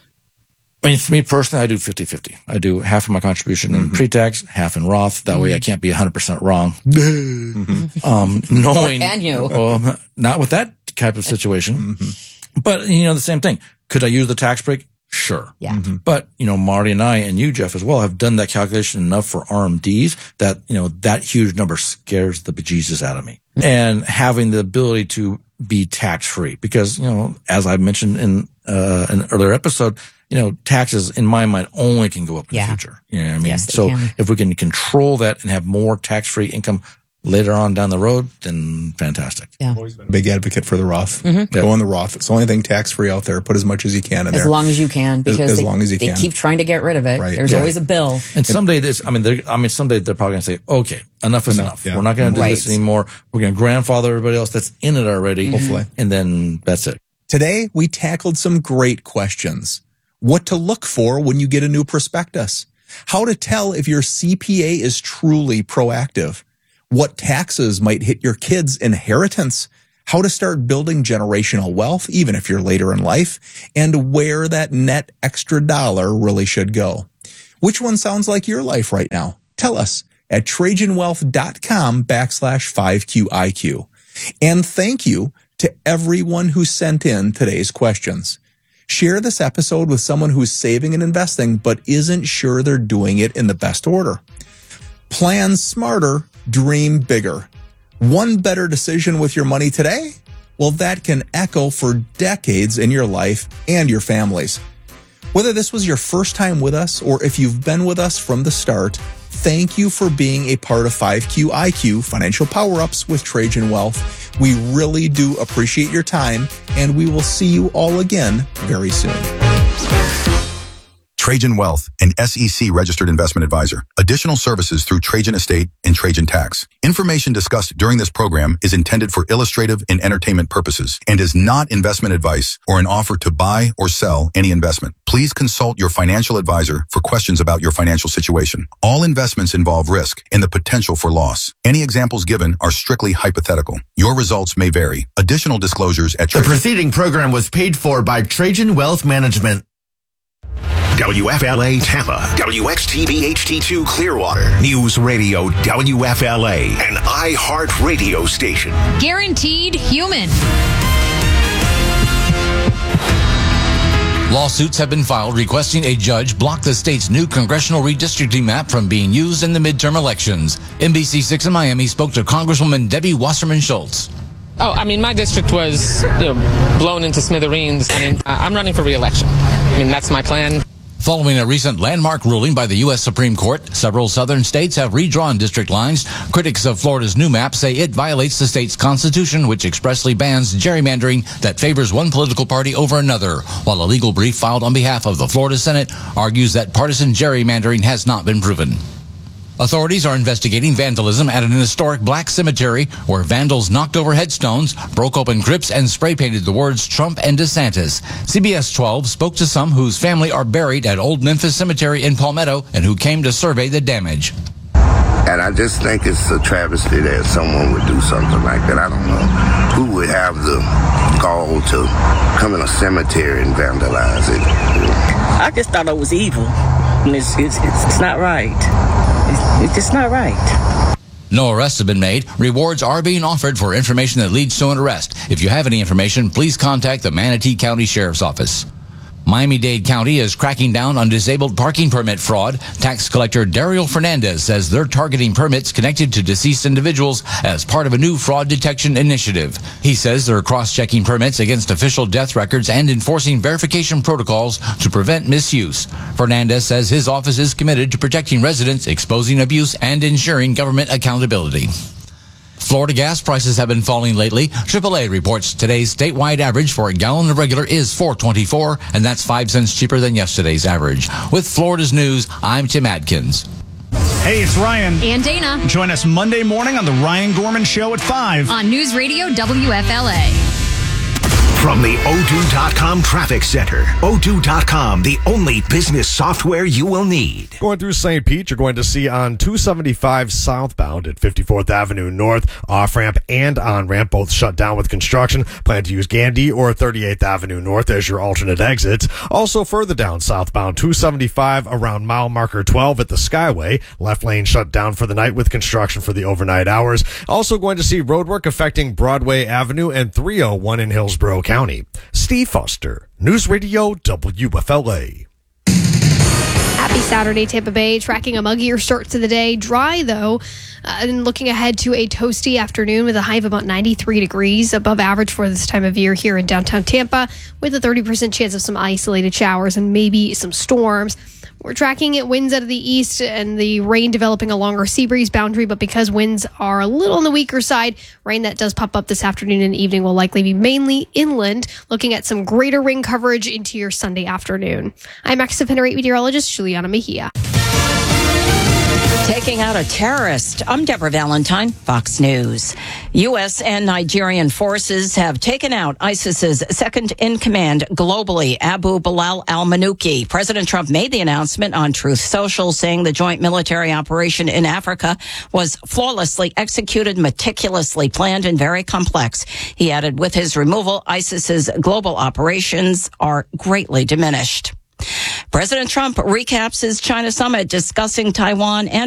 I mean, for me personally, I do fifty-fifty. I do half of my contribution mm-hmm. in pre-tax, half in Roth. That mm-hmm. way I can't be one hundred percent wrong. Mm-hmm. um, knowing, or can you? Um, not with that type of situation. Mm-hmm. But, you know, the same thing. Could I use the tax break? Sure. Yeah. Mm-hmm. But, you know, Marty and I and you, Jeff, as well, have done that calculation enough for R M Ds that, you know, that huge number scares the bejesus out of me. Mm-hmm. And having the ability to be tax free because, you know, as I mentioned in uh, an earlier episode, you know, taxes in my mind only can go up in yeah. the future. You know what I mean? Yes, so can. if we can control that and have more tax free income later on down the road, then fantastic. Yeah. Always been a big advocate for the Roth. Mm-hmm. Go on the Roth. It's the only thing tax-free out there. Put as much as you can in as there. As long as you can, because as, as they, long as you they can. keep trying to get rid of it. Right. There's yeah. always a bill. And someday this, I mean, they're, I mean, someday they're probably going to say, okay, enough is enough. enough. Yeah. We're not going to do right. this anymore. We're going to grandfather everybody else that's in it already. Mm-hmm. Hopefully. And then that's it. Today, we tackled some great questions. What to look for when you get a new prospectus. How to tell if your C P A is truly proactive. What taxes might hit your kids' inheritance. How to start building generational wealth, even if you're later in life. And where that net extra dollar really should go. Which one sounds like your life right now? Tell us at TrajanWealth.com backslash 5QIQ. And thank you to everyone who sent in today's questions. Share this episode with someone who's saving and investing but isn't sure they're doing it in the best order. Plan smarter, dream bigger. One better decision with your money today? Well, that can echo for decades in your life and your families. Whether this was your first time with us or if you've been with us from the start, thank you for being a part of five Q I Q Financial Power-Ups with Trajan Wealth. We really do appreciate your time, and we will see you all again very soon. Trajan Wealth, an S E C registered investment advisor. Additional services through Trajan Estate and Trajan Tax. Information discussed during this program is intended for illustrative and entertainment purposes and is not investment advice or an offer to buy or sell any investment. Please consult your financial advisor for questions about your financial situation. All investments involve risk and the potential for loss. Any examples given are strictly hypothetical. Your results may vary. Additional disclosures at Trajan. The preceding program was paid for by Trajan Wealth Management. W F L A Tampa, W X T B H D two Clearwater, News Radio W F L A, an iHeart radio station. Guaranteed human. Lawsuits have been filed requesting a judge block the state's new congressional redistricting map from being used in the midterm elections. N B C six in Miami spoke to Congresswoman Debbie Wasserman Schultz. Oh, I mean, my district was, you know, blown into smithereens. I mean, I'm running for re-election. I mean, that's my plan. Following a recent landmark ruling by the U S Supreme Court, several southern states have redrawn district lines. Critics of Florida's new map say it violates the state's constitution, which expressly bans gerrymandering that favors one political party over another, while a legal brief filed on behalf of the Florida Senate argues that partisan gerrymandering has not been proven. Authorities are investigating vandalism at an historic black cemetery where vandals knocked over headstones, broke open crypts, and spray-painted the words Trump and DeSantis. C B S twelve spoke to some whose family are buried at Old Memphis Cemetery in Palmetto and who came to survey the damage. And I just think it's a travesty that someone would do something like that. I don't know who would have the gall to come in a cemetery and vandalize it. I just thought it was evil. And it's, it's, it's, it's not right. It's, it's just not right. No arrests have been made. Rewards are being offered for information that leads to an arrest. If you have any information, please contact the Manatee County Sheriff's Office. Miami-Dade County is cracking down on disabled parking permit fraud. Tax collector Daryl Fernandez says they're targeting permits connected to deceased individuals as part of a new fraud detection initiative. He says they're cross-checking permits against official death records and enforcing verification protocols to prevent misuse. Fernandez says his office is committed to protecting residents, exposing abuse, and ensuring government accountability. Florida gas prices have been falling lately. triple A reports today's statewide average for a gallon of regular is four twenty-four, and that's five cents cheaper than yesterday's average. With Florida's News, I'm Tim Adkins. Hey, it's Ryan. And Dana. Join us Monday morning on the Ryan Gorman Show at five. On News Radio W F L A. From the O two dot com Traffic Center. O two dot com, the only business software you will need. Going through Saint Pete, you're going to see on two seventy-five southbound at fifty-fourth Avenue North, off-ramp and on-ramp, both shut down with construction. Plan to use Gandy or thirty-eighth Avenue North as your alternate exits. Also further down southbound, two seventy-five around mile marker twelve at the Skyway. Left lane shut down for the night with construction for the overnight hours. Also going to see roadwork affecting Broadway Avenue and three oh one in Hillsborough County. County. Steve Foster, News Radio W F L A. Happy Saturday, Tampa Bay. Tracking a muggier start to the day. Dry, though, uh, and looking ahead to a toasty afternoon with a high of about ninety-three degrees, above average for this time of year here in downtown Tampa, with a thirty percent chance of some isolated showers and maybe some storms. We're tracking it winds out of the east and the rain developing along our sea breeze boundary, but because winds are a little on the weaker side, rain that does pop up this afternoon and evening will likely be mainly inland, looking at some greater rain coverage into your Sunday afternoon. I'm X F N eight meteorologist Juliana Mejia. Taking out a terrorist. I'm Deborah Valentine, Fox News. U S and Nigerian forces have taken out ISIS's second-in-command globally, Abu Bilal al-Manuki. President Trump made the announcement on Truth Social, saying the joint military operation in Africa was flawlessly executed, meticulously planned, and very complex. He added, with his removal, ISIS's global operations are greatly diminished. President Trump recaps his China summit, discussing Taiwan and